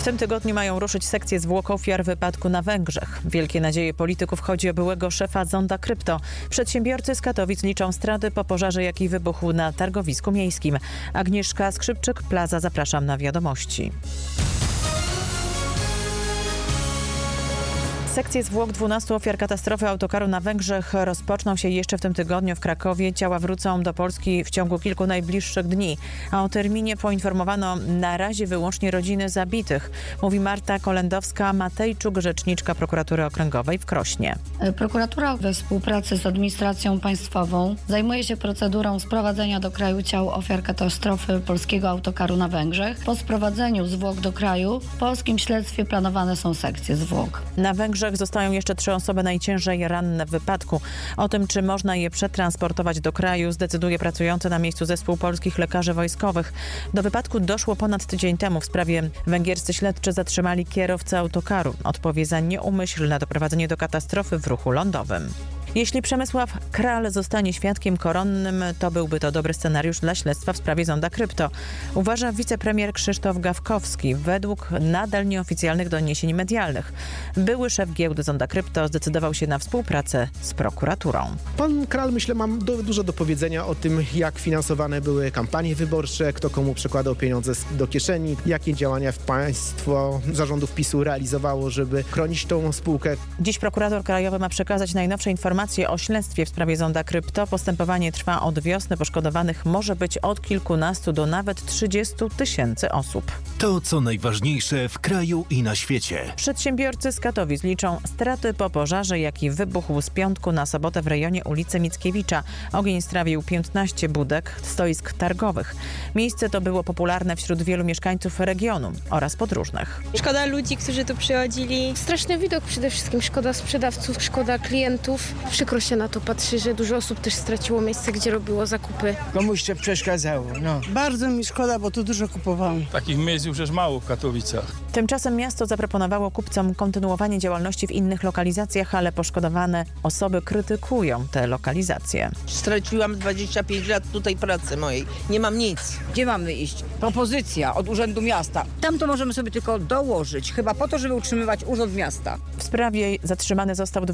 W tym tygodniu mają ruszyć sekcje zwłok ofiar wypadku na Węgrzech. Wielkie nadzieje polityków chodzi o byłego szefa Zonda Krypto. Przedsiębiorcy z Katowic liczą straty po pożarze, jaki wybuchł na targowisku miejskim. Agnieszka Skrzypczyk, Plaza. Zapraszam na wiadomości. Sekcje zwłok 12 ofiar katastrofy autokaru na Węgrzech rozpoczną się jeszcze w tym tygodniu w Krakowie. Ciała wrócą do Polski w ciągu kilku najbliższych dni. A o terminie poinformowano na razie wyłącznie rodziny zabitych. Mówi Marta Kolendowska-Matejczuk, rzeczniczka Prokuratury Okręgowej w Krośnie. Prokuratura we współpracy z administracją państwową zajmuje się procedurą sprowadzenia do kraju ciał ofiar katastrofy polskiego autokaru na Węgrzech. Po sprowadzeniu zwłok do kraju w polskim śledztwie planowane są sekcje zwłok. Na Węgrzech zostają jeszcze 3 osoby najciężej ranne w wypadku. O tym, czy można je przetransportować do kraju, zdecyduje pracujący na miejscu zespół polskich lekarzy wojskowych. Do wypadku doszło ponad tydzień temu. W sprawie węgierscy śledczy zatrzymali kierowcę autokaru. Odpowie za nieumyślne doprowadzenie do katastrofy w ruchu lądowym. Jeśli Przemysław Kral zostanie świadkiem koronnym, to byłby to dobry scenariusz dla śledztwa w sprawie Zonda Krypto. Uważa wicepremier Krzysztof Gawkowski, według nadal nieoficjalnych doniesień medialnych. Były szef giełdy Zonda Krypto zdecydował się na współpracę z prokuraturą. Pan Kral, myślę, ma dużo do powiedzenia o tym, jak finansowane były kampanie wyborcze, kto komu przekładał pieniądze do kieszeni, jakie działania państwo zarządów PiS-u realizowało, żeby chronić tą spółkę. Dziś prokurator krajowy ma przekazać najnowsze informacje o śledztwie w sprawie Zonda Krypto. Postępowanie trwa od wiosny. Poszkodowanych może być od kilkunastu do nawet 30 tysięcy osób. To, co najważniejsze w kraju i na świecie. Przedsiębiorcy z Katowic liczą straty po pożarze, jaki wybuchł z piątku na sobotę w rejonie ulicy Mickiewicza. Ogień strawił 15 budek, stoisk targowych. Miejsce to było popularne wśród wielu mieszkańców regionu oraz podróżnych. Szkoda ludzi, którzy tu przychodzili. Straszny widok przede wszystkim. Szkoda sprzedawców, szkoda klientów. Przykro się na to patrzy, że dużo osób też straciło miejsce, gdzie robiło zakupy. Komuś to przeszkadzało, no. Bardzo mi szkoda, bo tu dużo kupowałam. Takich miejsc już jest mało w Katowicach. Tymczasem miasto zaproponowało kupcom kontynuowanie działalności w innych lokalizacjach, ale poszkodowane osoby krytykują te lokalizacje. Straciłam 25 lat tutaj pracy mojej. Nie mam nic. Gdzie mamy iść? Propozycja od Urzędu Miasta. Tam to możemy sobie tylko dołożyć, chyba po to, żeby utrzymywać Urząd Miasta. W sprawie zatrzymany został